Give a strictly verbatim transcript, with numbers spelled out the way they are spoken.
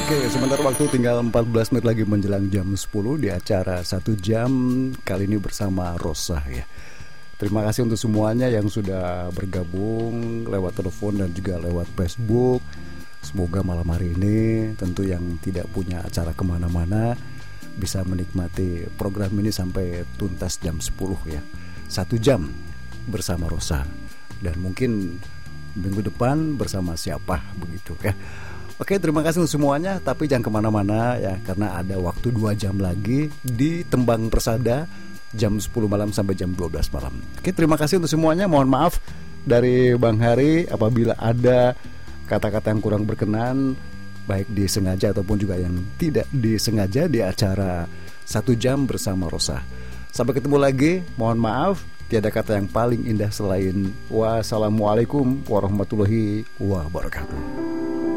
Oke, sebentar waktu tinggal empat belas menit lagi menjelang jam sepuluh di acara satu jam kali ini bersama Rosa ya. Terima kasih untuk semuanya yang sudah bergabung lewat telepon dan juga lewat Facebook. Semoga malam hari ini tentu yang tidak punya acara kemana-mana bisa menikmati program ini sampai tuntas jam sepuluh ya. Satu jam bersama Rosa. Dan mungkin minggu depan bersama siapa begitu ya. Oke, terima kasih untuk semuanya. Tapi jangan kemana-mana ya, karena ada waktu dua jam lagi di Tembang Persada jam sepuluh malam sampai jam dua belas malam. Oke, terima kasih untuk semuanya. Mohon maaf dari Bang Hari apabila ada kata-kata yang kurang berkenan, baik disengaja ataupun juga yang tidak disengaja di acara satu jam bersama Rosa. Sampai ketemu lagi. Mohon maaf, tiada kata yang paling indah selain wassalamualaikum warahmatullahi wabarakatuh.